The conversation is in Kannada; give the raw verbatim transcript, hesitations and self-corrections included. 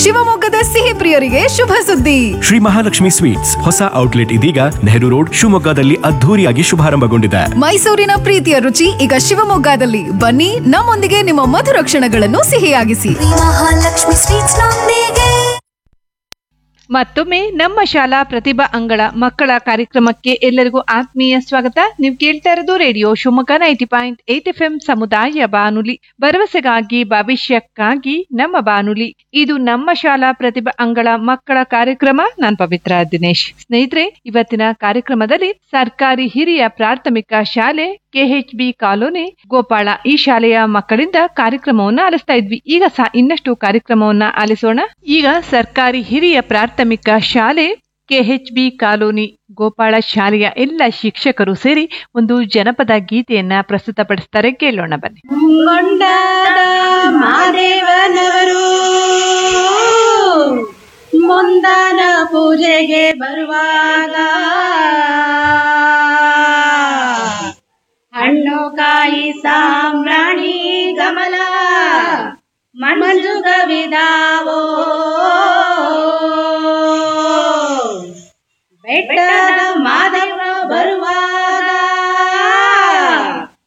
ಶಿವಮೊಗ್ಗದ ಸಿಹಿ ಪ್ರಿಯರಿಗೆ ಶುಭ ಸುದ್ದಿ. ಶ್ರೀ ಮಹಾಲಕ್ಷ್ಮಿ ಸ್ವೀಟ್ಸ್ ಹೊಸ ಔಟ್ಲೆಟ್ ಇದೀಗ ನೆಹರು ರೋಡ್ ಶಿವಮೊಗ್ಗದಲ್ಲಿ ಅದ್ಧೂರಿಯಾಗಿ ಶುಭಾರಂಭಗೊಂಡಿದೆ. ಮೈಸೂರಿನ ಪ್ರೀತಿಯ ರುಚಿ ಈಗ ಶಿವಮೊಗ್ಗದಲ್ಲಿ. ಬನ್ನಿ, ನಮ್ಮೊಂದಿಗೆ ನಿಮ್ಮ ಮಧುರ ಕ್ಷಣಗಳನ್ನು ಸಿಹಿಯಾಗಿಸಿ. ಮಹಾಲಕ್ಷ್ಮಿ ಸ್ವೀಟ್ಸ್ ನೊಂದಿಗೆ. ಮತ್ತೊಮ್ಮೆ ನಮ್ಮ ಶಾಲಾ ಪ್ರತಿಭಾ ಅಂಗಳ ಮಕ್ಕಳ ಕಾರ್ಯಕ್ರಮಕ್ಕೆ ಎಲ್ಲರಿಗೂ ಆತ್ಮೀಯ ಸ್ವಾಗತ. ನೀವು ಕೇಳ್ತಾ ಇರೋದು radio Shivamogga ninety point eight F M ಸಮುದಾಯ ಬಾನುಲಿ, ಭರವಸೆಗಾಗಿ ಭವಿಷ್ಯಕ್ಕಾಗಿ ನಮ್ಮ ಬಾನುಲಿ. ಇದು ನಮ್ಮ ಶಾಲಾ ಪ್ರತಿಭಾ ಅಂಗಳ ಮಕ್ಕಳ ಕಾರ್ಯಕ್ರಮ. ನಾನು ಪವಿತ್ರ ದಿನೇಶ್. ಸ್ನೇಹಿತರೆ, ಇವತ್ತಿನ ಕಾರ್ಯಕ್ರಮದಲ್ಲಿ ಸರ್ಕಾರಿ ಹಿರಿಯ ಪ್ರಾಥಮಿಕ ಶಾಲೆ ಕೆಎಚ್ ಬಿ ಕಾಲೋನಿ ಗೋಪಾಳ ಈ ಶಾಲೆಯ ಮಕ್ಕಳಿಂದ ಕಾರ್ಯಕ್ರಮವನ್ನ ಆಲಿಸ್ತಾ ಇದ್ವಿ. ಈಗ ಸಹ ಇನ್ನಷ್ಟು ಕಾರ್ಯಕ್ರಮವನ್ನ ಆಲಿಸೋಣ. ಈಗ ಸರ್ಕಾರಿ ಹಿರಿಯ ಪ್ರಾಥಮಿಕ ಶಾಲೆ ಕೆಎಚ್ ಬಿ ಕಾಲೋನಿ ಗೋಪಾಳ ಶಾಲೆಯ ಎಲ್ಲ ಶಿಕ್ಷಕರು ಸೇರಿ ಒಂದು ಜನಪದ ಗೀತೆಯನ್ನ ಪ್ರಸ್ತುತಪಡಿಸ್ತಾರೆ. ಕೇಳೋಣ ಬನ್ನಿ. ಮಾದೇವನವರು ಮುಂದಾನ ಪೂಜೆಗೆ ಬರುವಾಗ ಹಣ್ಣು ಕಾಯಿ ಸಾಂಬ್ರಾಣಿ ಗಮಲ ಮಂಜುಗವಿದಾವೋ ಬೆಟ್ಟದ